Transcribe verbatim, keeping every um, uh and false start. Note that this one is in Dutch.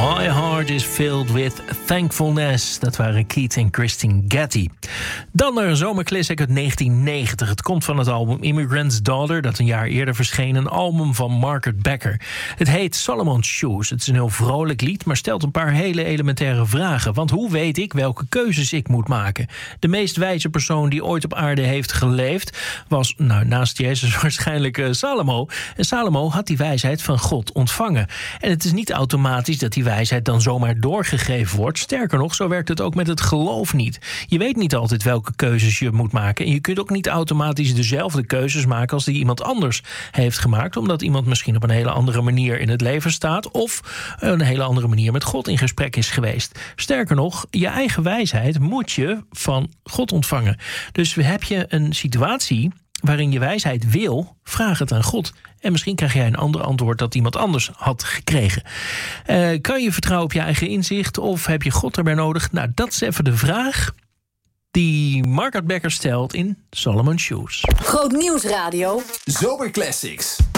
My heart is filled with thankfulness. Dat waren Keith en Christine Getty. Dan naar een zomerclassic uit negentien negentig. Het komt van het album Immigrant's Daughter, dat een jaar eerder verscheen. Een album van Margaret Becker. Het heet Solomon's Shoes. Het is een heel vrolijk lied, maar stelt een paar hele elementaire vragen. Want hoe weet ik welke keuzes ik moet maken? De meest wijze persoon die ooit op aarde heeft geleefd was, nou, naast Jezus waarschijnlijk uh, Salomo. En Salomo had die wijsheid van God ontvangen. En het is niet automatisch dat die wijsheid dan zomaar doorgegeven wordt. Sterker nog, zo werkt het ook met het geloof niet. Je weet niet altijd welke keuzes je moet maken. En je kunt ook niet automatisch dezelfde keuzes maken als die iemand anders heeft gemaakt, omdat iemand misschien op een hele andere manier in het leven staat of een hele andere manier met God in gesprek is geweest. Sterker nog, je eigen wijsheid moet je van God ontvangen. Dus heb je een situatie waarin je wijsheid wil, vraag het aan God. En misschien krijg jij een ander antwoord dat iemand anders had gekregen. Uh, kan je vertrouwen op je eigen inzicht of heb je God erbij nodig? Nou, dat is even de vraag die Margaret Becker stelt in Solomon's Shoes. Groot Nieuws Radio. Zomerclassics.